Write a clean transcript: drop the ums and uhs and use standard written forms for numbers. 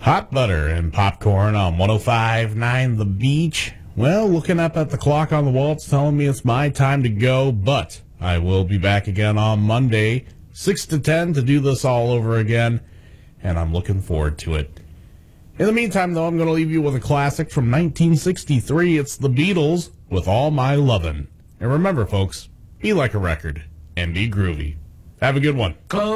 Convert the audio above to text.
Hot butter and popcorn on 105.9 The Beach. Well, looking up at the clock on the wall, it's telling me it's my time to go, but I will be back again on Monday, 6 to 10, to do this all over again, and I'm looking forward to it. In the meantime, though, I'm going to leave you with a classic from 1963. It's the Beatles with All My Lovin'. And remember, folks, be like a record and be groovy. Have a good one.